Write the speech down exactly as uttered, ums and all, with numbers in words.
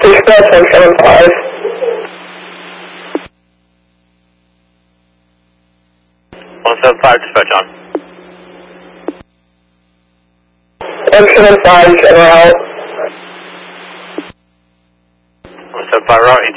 Dispatch one seven five. one seven five, dispatch on. one seven five, general out. one seven five, route